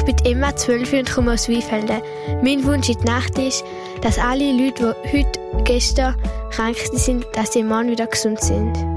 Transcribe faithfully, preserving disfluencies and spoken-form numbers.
Ich bin Emma, zwölf und komme aus Weinfelden. Mein Wunsch in der Nacht ist, dass alle Leute, die heute, gestern krank sind, dass sie morgen wieder gesund sind.